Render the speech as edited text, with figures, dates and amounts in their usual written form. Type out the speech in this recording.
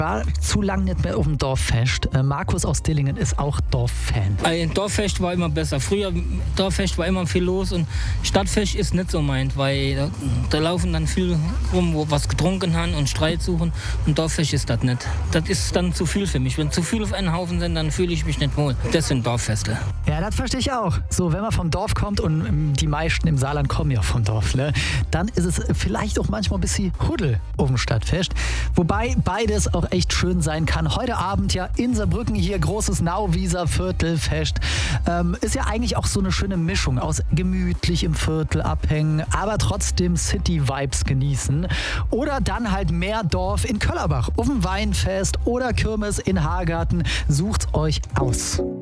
War zu lang nicht mehr auf dem Dorffest. Markus aus Dillingen ist auch Dorffan. Ein Dorffest war immer besser. Früher, Dorffest war immer viel los und Stadtfest ist nicht so meint, weil da laufen dann viel rum, wo was getrunken haben und Streit suchen. Und Dorffest ist das nicht. Das ist dann zu viel für mich. Wenn zu viel auf einen Haufen sind, dann fühle ich mich nicht wohl. Das sind Dorffeste. Ja, das verstehe ich auch. So, wenn man vom Dorf kommt und die meisten im Saarland kommen ja vom Dorf, ne, dann ist es vielleicht auch manchmal ein bisschen Huddel auf dem Stadtfest. Wobei beides auch echt schön sein kann. Heute Abend ja in Saarbrücken hier großes Nauwieser Viertelfest. Ist ja eigentlich auch so eine schöne Mischung aus gemütlich im Viertel abhängen, aber trotzdem City-Vibes genießen. Oder dann halt mehr Dorf in Köllerbach, auf dem Weinfest oder Kirmes in Hagarten. Sucht's euch aus.